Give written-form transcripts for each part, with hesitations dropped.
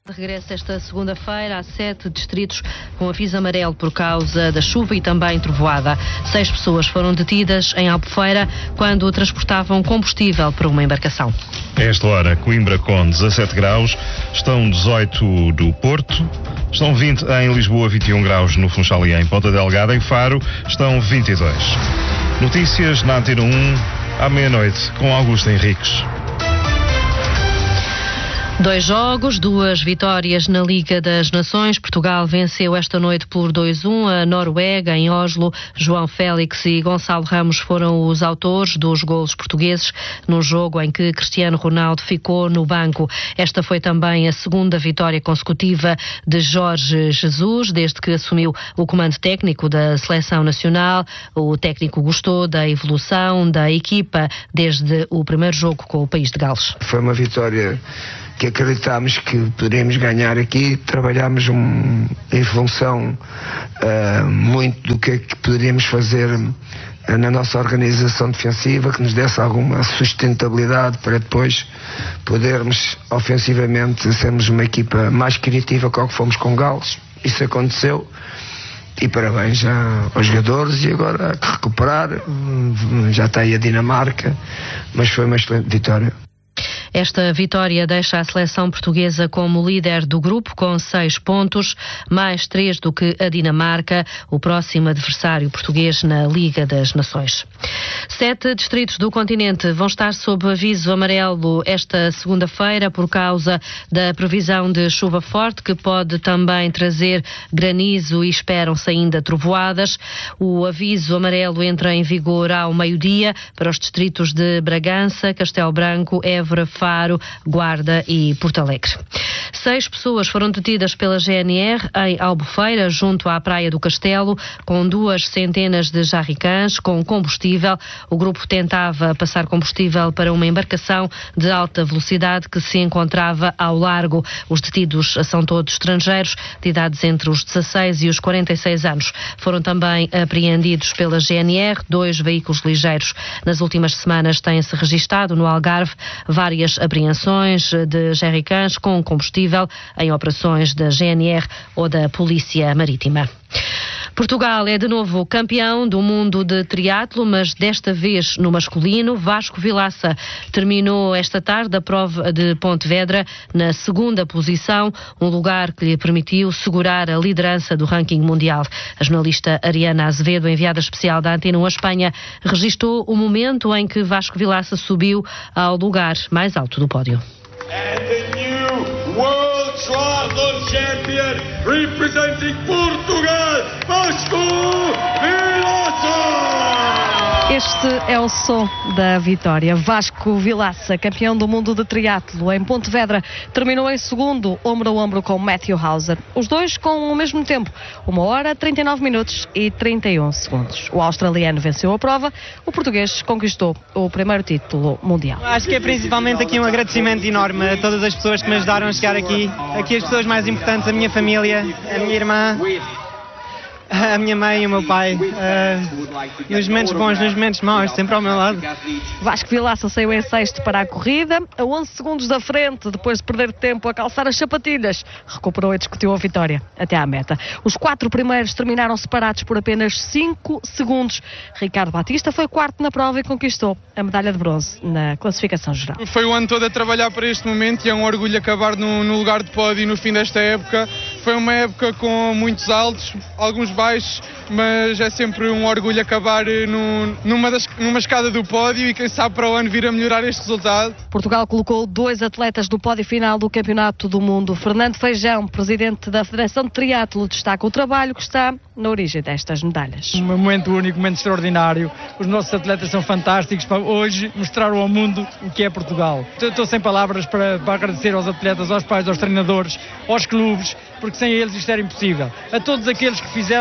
Regresso esta segunda-feira a 7 distritos com aviso amarelo por causa da chuva e também trovoada. 6 pessoas foram detidas em Albufeira quando transportavam combustível para uma embarcação. A esta hora, Coimbra com 17 graus, estão 18 do Porto, estão 20 em Lisboa, 21 graus no Funchal e em Ponta Delgada, em Faro estão 22. Notícias na Antena 1 à meia-noite com Augusto Henriques. 2 jogos, 2 vitórias na Liga das Nações. Portugal venceu esta noite por 2-1 a Noruega em Oslo. João Félix e Gonçalo Ramos foram os autores dos golos portugueses num jogo em que Cristiano Ronaldo ficou no banco. Esta foi também a segunda vitória consecutiva de Jorge Jesus desde que assumiu o comando técnico da Seleção Nacional. O técnico gostou da evolução da equipa desde o primeiro jogo com o país de Gales. Foi uma vitória que acreditámos que poderíamos ganhar aqui. Trabalhámos em função muito do que é que poderíamos fazer na nossa organização defensiva, que nos desse alguma sustentabilidade para depois podermos ofensivamente sermos uma equipa mais criativa que o que fomos com Gales. Isso aconteceu. E parabéns já aos jogadores, e agora há que recuperar. Já está aí a Dinamarca, mas foi uma excelente vitória. Esta vitória deixa a seleção portuguesa como líder do grupo com 6 pontos, mais 3 do que a Dinamarca, o próximo adversário português na Liga das Nações. 7 distritos do continente vão estar sob aviso amarelo esta segunda-feira por causa da previsão de chuva forte, que pode também trazer granizo e esperam-se ainda trovoadas. O aviso amarelo entra em vigor ao meio-dia para os distritos de Bragança, Castelo Branco, Évora, Faro, Guarda e Porto Alegre. 6 pessoas foram detidas pela GNR em Albufeira, junto à Praia do Castelo, com 2 centenas de jerrycans com combustível. O grupo tentava passar combustível para uma embarcação de alta velocidade que se encontrava ao largo. Os detidos são todos estrangeiros, de idades entre os 16 e os 46 anos. Foram também apreendidos pela GNR 2 veículos ligeiros. Nas últimas semanas têm-se registado no Algarve várias apreensões de jerrycans com combustível em operações da GNR ou da Polícia Marítima. Portugal é de novo campeão do mundo de triatlo, mas desta vez no masculino. Vasco Vilaça terminou esta tarde a prova de Pontevedra na 2ª posição, um lugar que lhe permitiu segurar a liderança do ranking mundial. A jornalista Ariana Azevedo, enviada especial da Antena 1 à Espanha, registou o momento em que Vasco Vilaça subiu ao lugar mais alto do pódio. World Triathlon Champion representing Portugal, Vasco Vilaça! Este é o som da vitória. Vasco Vilaça, campeão do mundo de triatlo em Pontevedra, terminou em segundo, ombro a ombro com Matthew Hauser. Os dois com o mesmo tempo, 1 hora, 39 minutos e 31 segundos. O australiano venceu a prova, o português conquistou o primeiro título mundial. Acho que é principalmente aqui um agradecimento enorme a todas as pessoas que me ajudaram a chegar aqui. Aqui as pessoas mais importantes, a minha família, a minha irmã, a minha mãe e o meu pai, nos momentos bons, nos momentos maus, sempre ao meu lado. Vasco Vilaça saiu em 6º para a corrida, a 11 segundos da frente, depois de perder tempo a calçar as sapatilhas. Recuperou e discutiu a vitória até à meta. Os 4 primeiros terminaram separados por apenas 5 segundos. Ricardo Batista foi 4º na prova e conquistou a medalha de bronze na classificação geral. Foi o ano todo a trabalhar para este momento e é um orgulho acabar no lugar de pódio no fim desta época. Foi uma época com muitos altos, alguns baixos, mas é sempre um orgulho acabar numa escada do pódio e quem sabe para o ano vir a melhorar este resultado. Portugal colocou 2 atletas no pódio final do Campeonato do Mundo. Fernando Feijão, presidente da Federação de Triatlo, destaca o trabalho que está na origem destas medalhas. Um momento único, um momento extraordinário. Os nossos atletas são fantásticos para hoje mostrar ao mundo o que é Portugal. Estou sem palavras para agradecer aos atletas, aos pais, aos treinadores, aos clubes, porque sem eles isto era impossível. A todos aqueles que fizeram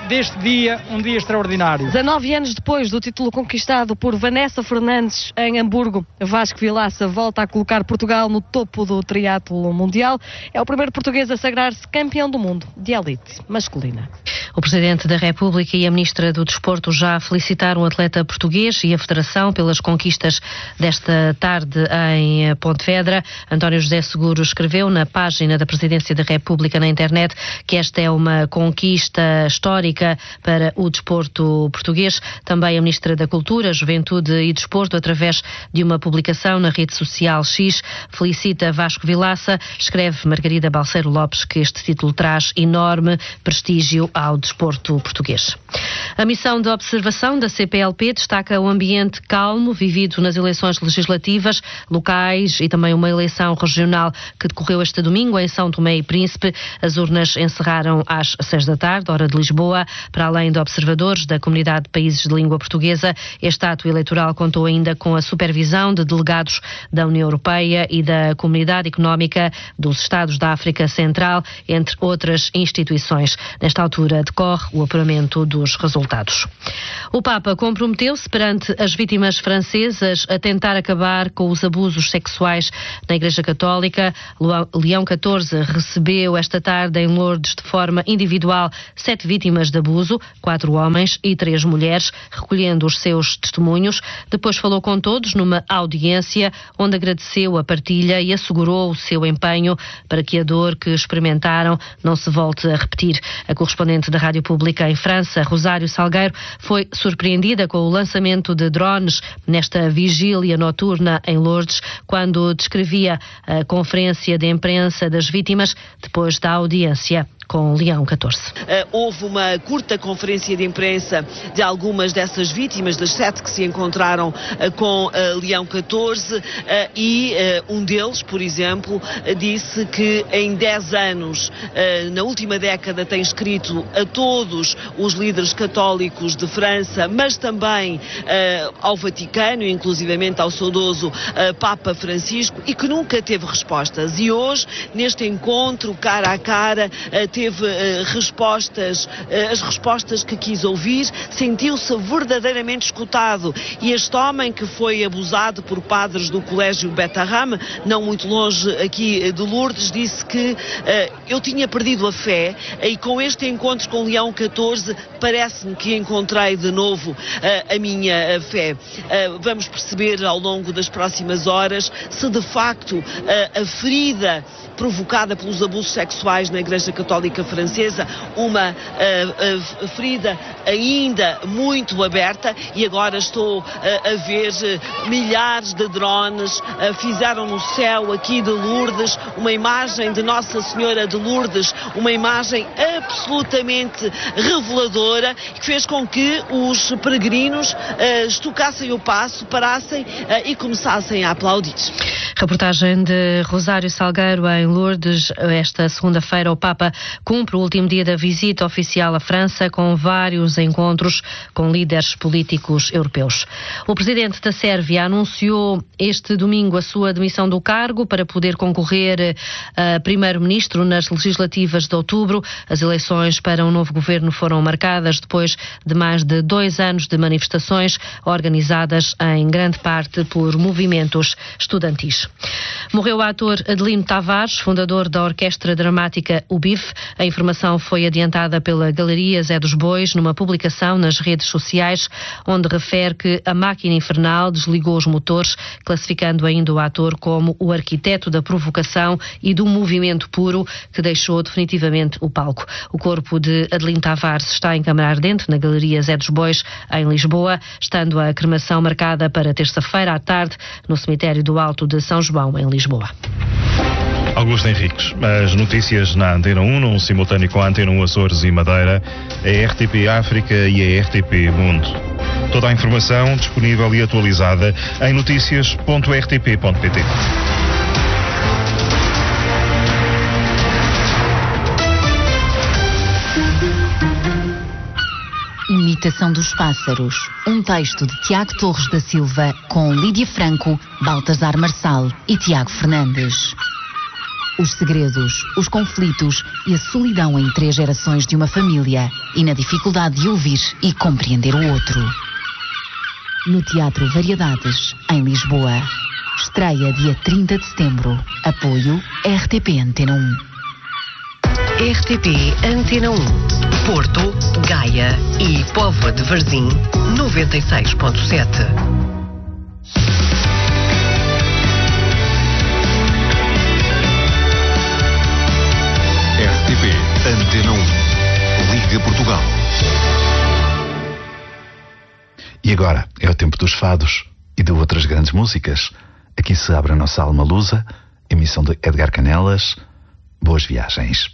deste dia um dia extraordinário. 19 anos depois do título conquistado por Vanessa Fernandes em Hamburgo, Vasco Vilaça volta a colocar Portugal no topo do triatlo mundial. É o primeiro português a sagrar-se campeão do mundo de elite masculina. O Presidente da República e a Ministra do Desporto já felicitaram o atleta português e a Federação pelas conquistas desta tarde em Pontevedra. António José Seguro escreveu na página da Presidência da República na internet que esta é uma conquista histórica para o desporto português. Também a Ministra da Cultura, Juventude e Desporto, através de uma publicação na rede social X, felicita Vasco Vilaça. Escreve Margarida Balseiro Lopes que este título traz enorme prestígio ao desporto português. A missão de observação da CPLP destaca o ambiente calmo vivido nas eleições legislativas, locais e também uma eleição regional que decorreu este domingo em São Tomé e Príncipe. As urnas encerraram às 6 da tarde, hora de Lisboa. Para além de observadores da Comunidade de Países de Língua Portuguesa, este ato eleitoral contou ainda com a supervisão de delegados da União Europeia e da Comunidade Económica dos Estados da África Central, entre outras instituições. Nesta altura decorre o apuramento dos resultados. O Papa comprometeu-se perante as vítimas francesas a tentar acabar com os abusos sexuais na Igreja Católica. Leão XIV recebeu esta tarde em Lourdes de forma individual 7 vítimas de abuso, 4 homens e 3 mulheres, recolhendo os seus testemunhos. Depois falou com todos numa audiência onde agradeceu a partilha e assegurou o seu empenho para que a dor que experimentaram não se volte a repetir. A correspondente da Rádio Pública em França, Rosário Salgueiro, foi surpreendida com o lançamento de drones nesta vigília noturna em Lourdes, quando descrevia a conferência de imprensa das vítimas depois da audiência com Leão XIV. Houve uma curta conferência de imprensa de algumas dessas vítimas, das 7 que se encontraram com Leão XIV, e um deles, por exemplo, disse que em 10 anos, na última década, tem escrito a todos os líderes católicos de França, mas também ao Vaticano, inclusivamente ao saudoso Papa Francisco, e que nunca teve respostas. E hoje, neste encontro, cara a cara, teve respostas, as respostas que quis ouvir, sentiu-se verdadeiramente escutado. E este homem, que foi abusado por padres do Colégio Beth-Arram, não muito longe aqui de Lourdes, disse que eu tinha perdido a fé, e com este encontro com Leão XIV parece-me que encontrei de novo a minha fé. Vamos perceber ao longo das próximas horas se de facto a ferida provocada pelos abusos sexuais na Igreja Católica Francesa, uma ferida ainda muito aberta, e agora estou a ver milhares de drones, fizeram no céu aqui de Lourdes uma imagem de Nossa Senhora de Lourdes, uma imagem absolutamente reveladora, que fez com que os peregrinos estocassem o passo, parassem e começassem a aplaudir. Reportagem de Rosário Salgueiro em Lourdes. Esta segunda-feira o Papa cumpre o último dia da visita oficial à França, com vários encontros com líderes políticos europeus. O presidente da Sérvia anunciou este domingo a sua demissão do cargo para poder concorrer a primeiro-ministro nas legislativas de outubro. As eleições para um novo governo foram marcadas depois de mais de 2 anos de manifestações organizadas em grande parte por movimentos estudantis. Morreu o ator Adelino Tavares, fundador da Orquestra Dramática UBIF. A informação foi adiantada pela Galeria Zé dos Bois numa publicação nas redes sociais, onde refere que a máquina infernal desligou os motores, classificando ainda o ator como o arquiteto da provocação e do movimento puro que deixou definitivamente o palco. O corpo de Adelino Tavares está em câmara ardente na Galeria Zé dos Bois, em Lisboa, estando a cremação marcada para terça-feira à tarde no cemitério do Alto de São João, em Lisboa. Augusto Henriques, as notícias na Antena 1, num simultâneo com a Antena 1 Açores e Madeira, a RTP África e a RTP Mundo. Toda a informação disponível e atualizada em noticias.rtp.pt. Imitação dos Pássaros. Um texto de Tiago Torres da Silva, com Lídia Franco, Baltasar Marçal e Tiago Fernandes. os segredos, os conflitos e a solidão em 3 gerações de uma família e na dificuldade de ouvir e compreender o outro. No Teatro Variedades, em Lisboa. Estreia dia 30 de setembro. Apoio RTP Antena 1. RTP Antena 1. Porto, Gaia e Póvoa de Varzim, 96.7. RTP Antena 1. Liga Portugal. E agora é o tempo dos fados e de outras grandes músicas. Aqui se abre a nossa alma lusa, emissão de Edgar Canelas. Boas viagens.